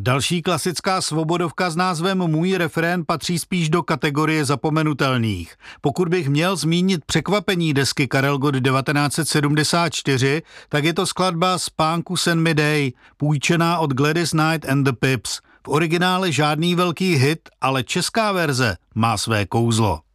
Další klasická svobodovka s názvem Můj refrén patří spíš do kategorie zapomenutelných. Pokud bych měl zmínit překvapení desky Karel Gott 1974, tak je to skladba Spánku sen mi dej, půjčená od Gladys Knight and the Pips. V originále žádný velký hit, ale česká verze má své kouzlo.